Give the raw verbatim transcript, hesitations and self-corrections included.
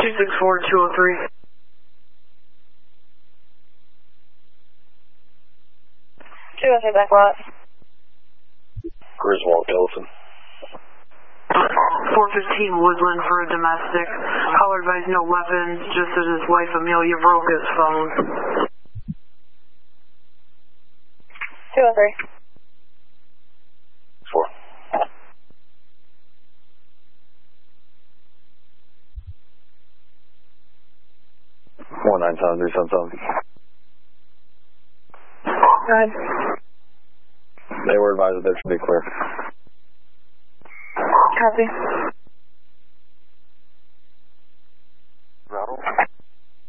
two six four, two oh three. two oh three back lot. Griswold, Ellison. four fifteen Woodland for a domestic. Caller advised no weapons, just that his wife Amelia broke his phone. two oh three. Four. One nine seven three seven seven. Go ahead. They were advised that they should be clear. Copy.